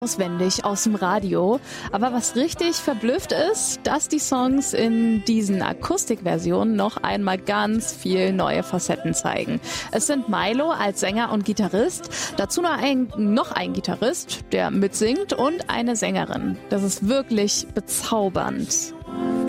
auswendig aus dem Radio. Aber was richtig verblüfft ist, dass die Songs in diesen Akustikversionen noch einmal ganz viel neue Facetten zeigen. Es sind Milo als Sänger und Gitarrist, dazu noch ein Gitarrist, der mitsingt und eine Sängerin. Das ist wirklich bezaubernd.